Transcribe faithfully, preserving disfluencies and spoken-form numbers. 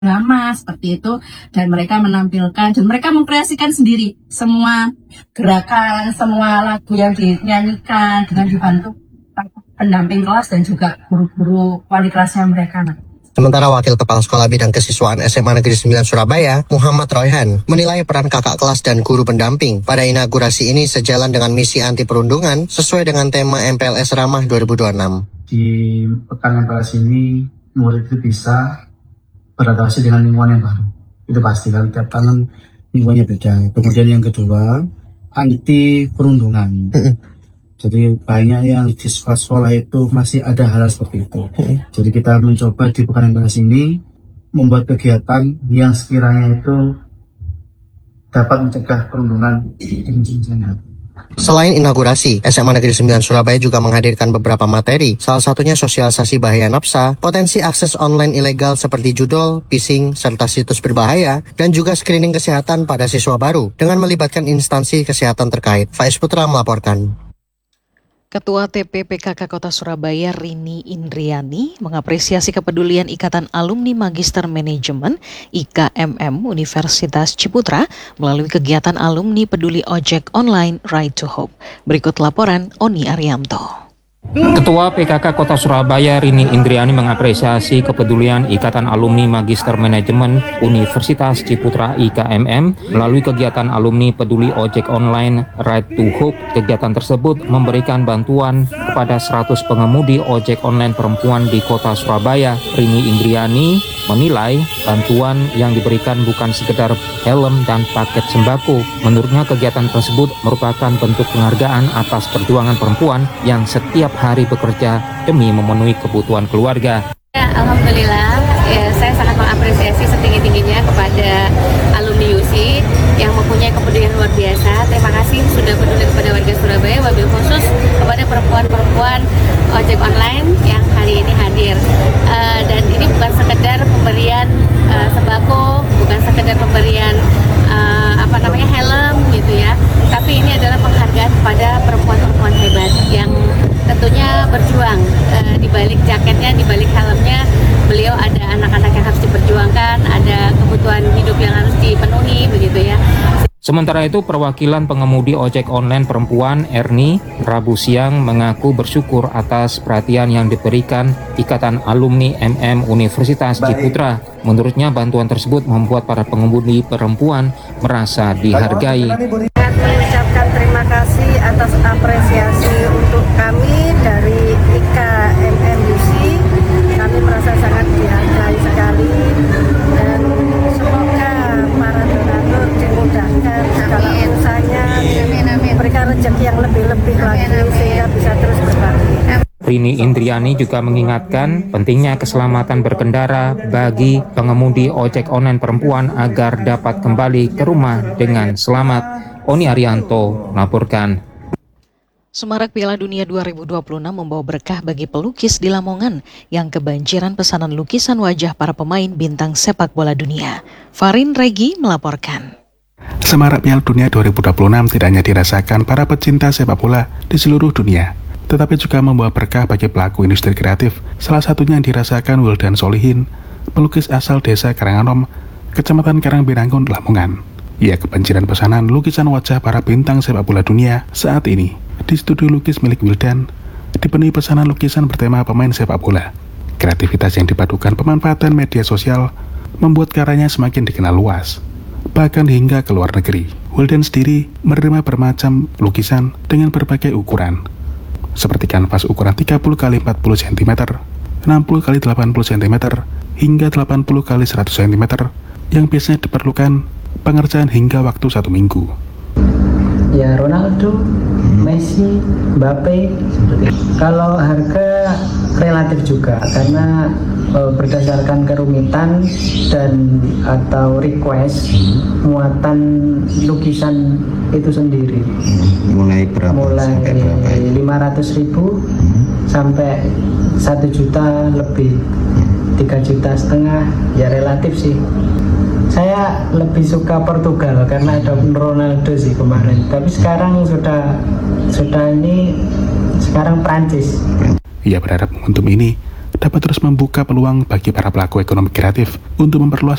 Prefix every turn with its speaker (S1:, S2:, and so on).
S1: drama seperti itu, dan mereka menampilkan dan mereka mengkreasikan sendiri semua gerakan, semua lagu yang dinyanyikan dengan dibantu pendamping kelas dan juga guru-guru wali kelasnya mereka.
S2: Sementara Wakil Kepala Sekolah Bidang Kesiswaan S M A Negeri sembilan Surabaya, Muhammad Royhan, menilai peran kakak kelas dan guru pendamping pada inaugurasi ini sejalan dengan misi anti perundungan sesuai dengan tema M P L S Ramah dua ribu dua puluh enam.
S3: Di pekan M P L S ini, murid itu bisa beradaptasi dengan lingkungan yang baru. Itu pasti kan, tiap tahun lingkungannya beda. Kemudian yang kedua, anti perundungan. Jadi banyak yang di sekolah-sekolah itu masih ada hal seperti itu. Jadi kita mencoba di pekan M P L S ini membuat kegiatan yang sekiranya itu dapat mencegah perundungan di lingkungan.
S2: Selain inaugurasi, S M A Negeri sembilan Surabaya juga menghadirkan beberapa materi, salah satunya sosialisasi bahaya nafsa, potensi akses online ilegal seperti judol, phishing, serta situs berbahaya, dan juga screening kesehatan pada siswa baru dengan melibatkan instansi kesehatan terkait. Faiz Putra melaporkan.
S4: Ketua T P P K K Kota Surabaya Rini Indriani mengapresiasi kepedulian Ikatan Alumni Magister Manajemen I K M M Universitas Ciputra melalui kegiatan alumni peduli ojek online Ride to Hope. Berikut laporan Oni Arianto.
S5: Ketua P K K Kota Surabaya Rini Indriani mengapresiasi kepedulian Ikatan Alumni Magister Manajemen Universitas Ciputra I K M M melalui kegiatan alumni peduli ojek online Ride to Hope. Kegiatan tersebut memberikan bantuan kepada seratus pengemudi ojek online perempuan di Kota Surabaya. Rini Indriani menilai bantuan yang diberikan bukan sekedar helm dan paket sembako. Menurutnya kegiatan tersebut merupakan bentuk penghargaan atas perjuangan perempuan yang setiap hari bekerja demi memenuhi kebutuhan keluarga.
S6: Ya, Alhamdulillah, ya, saya sangat mengapresiasi setinggi-tingginya kepada alumni U S I yang mempunyai kepedulian luar biasa. Terima kasih sudah peduli kepada warga Surabaya, wabil khusus kepada perempuan-perempuan ojek online yang hari ini hadir. Uh, dan ini bukan sekedar pemberian uh, sembako, bukan sekedar pemberian uh, apa namanya helm gitu ya, tapi ini adalah penghargaan kepada perempuan-perempuan hebat yang tentunya berjuang. Uh, di balik jaketnya, di balik helmnya, beliau ada anak-anak yang harus diperjuangkan, ada kebutuhan hidup yang harus dipenuhi begitu ya.
S5: Sementara itu, perwakilan pengemudi ojek online perempuan Erni Rabu siang mengaku bersyukur atas perhatian yang diberikan Ikatan Alumni M M Universitas Ciputra. Menurutnya bantuan tersebut membuat para pengemudi perempuan merasa dihargai.
S7: Mengucapkan terima kasih atas apresiasi untuk kami dari I K M M U S I. Kami merasa sangat dihargai sekali dan semoga para donatur dimudahkan segala usahanya, berikan rezeki yang lebih-lebih lagi sehingga bisa terus berbagi.
S5: Rini Indriani juga mengingatkan pentingnya keselamatan berkendara bagi pengemudi ojek online perempuan agar dapat kembali ke rumah dengan selamat. Oni Arianto melaporkan.
S4: Semarak Piala Dunia dua ribu dua puluh enam membawa berkah bagi pelukis di Lamongan yang kebanjiran pesanan lukisan wajah para pemain bintang sepak bola dunia. Farin Regi melaporkan.
S8: Semarak Piala Dunia dua ribu dua puluh enam tidak hanya dirasakan para pecinta sepak bola di seluruh dunia, tetapi juga membawa berkah bagi pelaku industri kreatif. Salah satunya yang dirasakan Wildan Solihin, pelukis asal desa Karanganom, Kecamatan Karangbinangun, Lamongan. Ia kebanjiran pesanan lukisan wajah para bintang sepak bola dunia saat ini. Di studio lukis milik Wildan, dipenuhi pesanan lukisan bertema pemain sepak bola. Kreativitas yang dipadukan pemanfaatan media sosial membuat karyanya semakin dikenal luas, bahkan hingga ke luar negeri. Wildan sendiri menerima bermacam lukisan dengan berbagai ukuran, seperti kanvas ukuran tiga puluh kali empat puluh sentimeter, enam puluh kali delapan puluh sentimeter, hingga delapan puluh kali seratus sentimeter, yang biasanya diperlukan pengerjaan hingga waktu satu minggu.
S9: Ya Ronaldo, Messi, Mbappe. Kalau harga relatif juga karena e, berdasarkan kerumitan dan atau request muatan lukisan itu sendiri.
S2: Mulai berapa?
S9: Mulai lima ratus ribu hmm. sampai satu juta lebih, tiga juta setengah. Ya relatif sih. Saya lebih suka Portugal karena ada Ronaldo sih kemarin. Tapi sekarang sudah sudah ini sekarang Prancis.
S8: Ia berharap momentum ini dapat terus membuka peluang bagi para pelaku ekonomi kreatif untuk memperluas